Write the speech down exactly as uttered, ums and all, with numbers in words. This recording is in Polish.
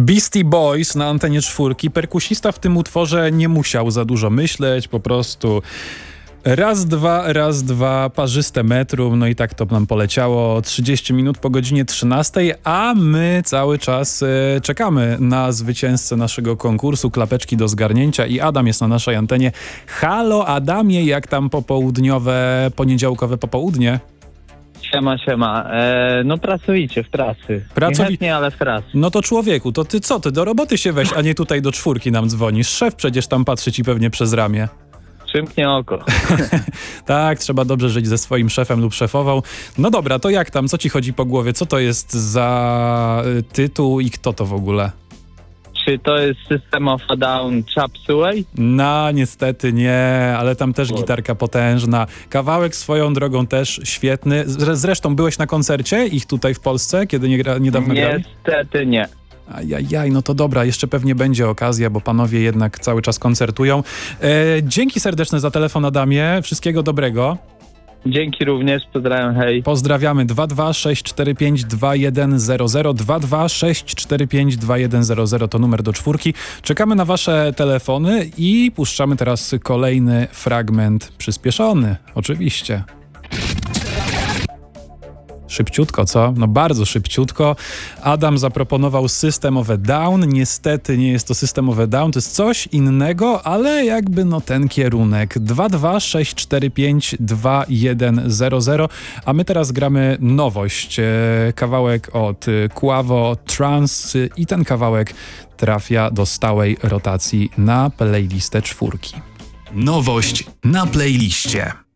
Beastie Boys na antenie czwórki. Perkusista w tym utworze nie musiał za dużo myśleć, po prostu raz, dwa, raz, dwa, parzyste metrum, no i tak to nam poleciało. trzydzieści minut po godzinie trzynastej, a my cały czas e, czekamy na zwycięzcę naszego konkursu, klapeczki do zgarnięcia i Adam jest na naszej antenie. Halo Adamie, jak tam popołudniowe, poniedziałkowe popołudnie? Siema, siema. E, no pracujcie w pracy. Pracowi- Niechętnie, ale w pracy. No to człowieku, to ty co, ty do roboty się weź, a nie tutaj do czwórki nam dzwonisz. Szef przecież tam patrzy ci pewnie przez ramię. Przymknie oko. Tak, trzeba dobrze żyć ze swoim szefem lub szefową. No dobra, to jak tam, co ci chodzi po głowie? Co to jest za y, tytuł i kto to w ogóle? Czy to jest System of a Down Chop Suey? No, niestety nie, ale tam też Kurde. gitarka potężna. Kawałek swoją drogą też świetny. Zre- Zresztą byłeś na koncercie ich tutaj w Polsce, kiedy nie gra- niedawno grali? Niestety nie. Ajajaj, no to dobra, jeszcze pewnie będzie okazja, bo panowie jednak cały czas koncertują. E, dzięki serdeczne za telefon, Adamie. Wszystkiego dobrego. Dzięki również, pozdrawiam, hej. Pozdrawiamy. dwa dwa sześć cztery pięć dwa jeden zero zero dwa dwa sześć cztery pięć dwa jeden zero zero to numer do czwórki. Czekamy na wasze telefony i puszczamy teraz kolejny fragment przyspieszony, oczywiście. Szybciutko, co? No bardzo szybciutko. Adam zaproponował System of a Down. Niestety nie jest to System of a Down, to jest coś innego, ale jakby no ten kierunek. dwa dwa sześć cztery pięć dwa jeden zero zero. A my teraz gramy nowość. E, kawałek od Quavo, Trance i ten kawałek trafia do stałej rotacji na playlistę czwórki. Nowość na playliście.